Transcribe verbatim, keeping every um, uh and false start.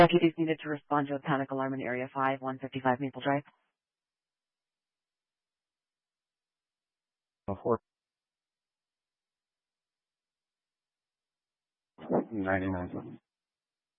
Deputies needed to respond to a panic alarm in Area five, one fifty-five Maple Drive. four ninety-nine.